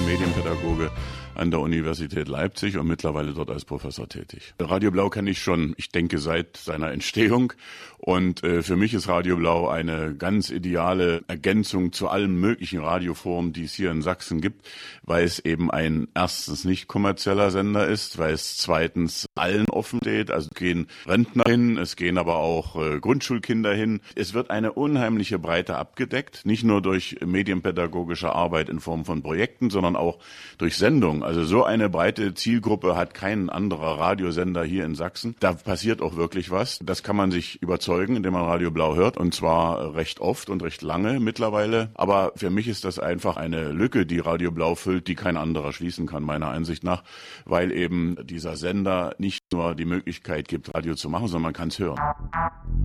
Medienpädagoge an der Universität Leipzig und mittlerweile dort als Professor tätig. Radio Blau kenne ich schon, ich denke, seit seiner Entstehung. Und für mich ist Radio Blau eine ganz ideale Ergänzung zu allen möglichen Radioformen, die es hier in Sachsen gibt, weil es eben ein erstens nicht kommerzieller Sender ist, weil es zweitens allen offen steht. Also gehen Rentner hin, es gehen aber auch Grundschulkinder hin. Es wird eine unheimliche Breite abgedeckt, nicht nur durch medienpädagogische Arbeit in Form von Projekten, sondern auch durch Sendungen. Also so eine breite Zielgruppe hat kein anderer Radiosender hier in Sachsen. Da passiert auch wirklich was. Das kann man sich überzeugen, indem man Radio Blau hört, und zwar recht oft und recht lange mittlerweile. Aber für mich ist das einfach eine Lücke, die Radio Blau füllt, die kein anderer schließen kann, meiner Ansicht nach, weil eben dieser Sender nicht nur die Möglichkeit gibt, Radio zu machen, sondern man kann es hören.